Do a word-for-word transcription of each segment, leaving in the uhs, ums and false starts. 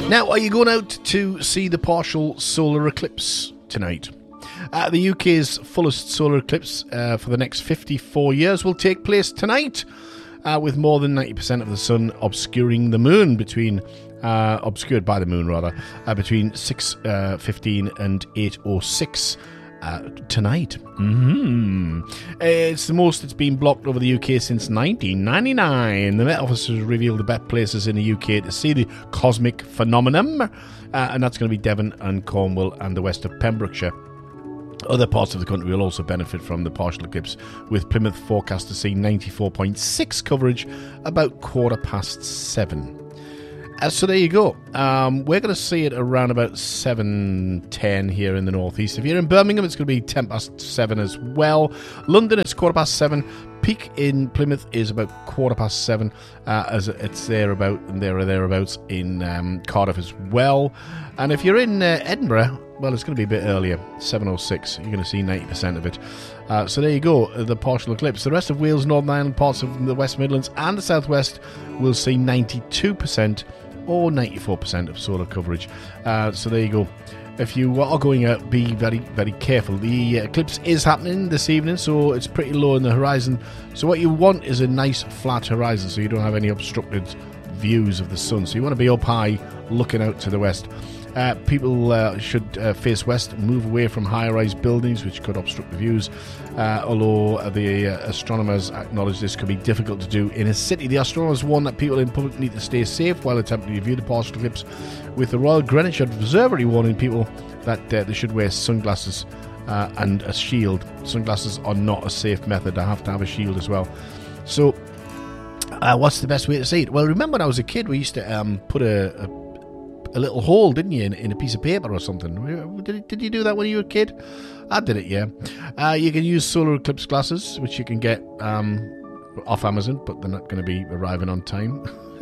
Now, are you going out to see the partial solar eclipse tonight? Uh, the U K's fullest solar eclipse uh, for the next fifty-four years will take place tonight, uh, with more than ninety percent of the sun obscuring the moon between, uh, obscured by the moon rather, uh, between six fifteen and eight oh six. Uh, tonight. Mm-hmm. It's the most it's been blocked over the U K since nineteen ninety-nine. The Met Office has revealed the best places in the U K to see the cosmic phenomenon, uh, and that's going to be Devon and Cornwall and the west of Pembrokeshire. Other parts of the country will also benefit from the partial eclipse, with Plymouth forecast to see ninety-four point six coverage about quarter past seven. Uh, so there you go. Um, we're going to see it around about seven ten here in the northeast. If you're in Birmingham, it's going to be ten past seven as well. London, it's quarter past seven. Peak in Plymouth is about quarter past seven, uh, as it's there about and there or thereabouts in um, Cardiff as well. And if you're in uh, Edinburgh, well, it's going to be a bit earlier, seven oh six. You're going to see ninety percent of it. Uh, so there you go, the partial eclipse. The rest of Wales, Northern Ireland, parts of the West Midlands and the Southwest will see ninety-two percent or ninety-four percent of solar coverage. Uh, so there you go. If you are going out, be very, very careful. The eclipse is happening this evening, so it's pretty low in the horizon. So what you want is a nice flat horizon, so you don't have any obstructed views of the sun. So you want to be up high, looking out to the west. Uh, people uh, should uh, face west, move away from high-rise buildings, which could obstruct the views. Uh, although the uh, astronomers acknowledge this could be difficult to do in a city. The astronomers warn that people in public need to stay safe while attempting to view the partial eclipse, with the Royal Greenwich Observatory warning people that uh, they should wear sunglasses uh, and a shield. Sunglasses are not a safe method. I have to have a shield as well. So, uh, what's the best way to see it? Well, remember when I was a kid, we used to um, put a, a a little hole, didn't you, in, in a piece of paper or something? Did, did you do that when you were a kid? I did it, yeah. Uh, you can use solar eclipse glasses, which you can get um, off Amazon, but they're not going to be arriving on time.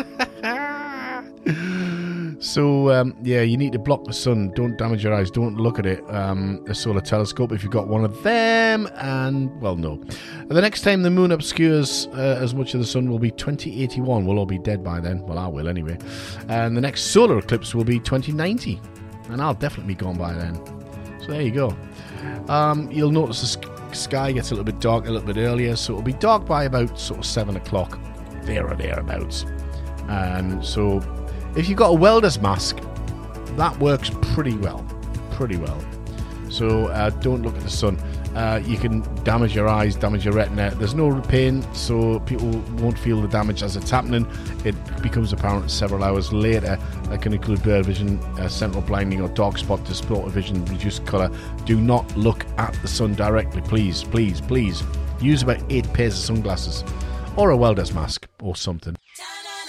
So, um, yeah, you need to block the sun. Don't damage your eyes. Don't look at it. Um, a solar telescope, if you've got one of them, and, well, no. The next time the moon obscures uh, as much of the sun will be twenty eighty-one. We'll all be dead by then. Well, I will anyway. And the next solar eclipse will be twenty ninety. And I'll definitely be gone by then. So there you go. Um, you'll notice the sk- sky gets a little bit dark a little bit earlier. So it'll be dark by about sort of seven o'clock. There or thereabouts. And so if you've got a welder's mask, that works pretty well. Pretty well. So uh, don't look at the sun. Uh, you can damage your eyes, damage your retina. There's no pain, so people won't feel the damage as it's happening. It becomes apparent several hours later. That can include blurred vision, uh, central blinding, or dark spot, distorted vision, reduced colour. Do not look at the sun directly, please, please, please. Use about eight pairs of sunglasses, or a welder's mask, or something.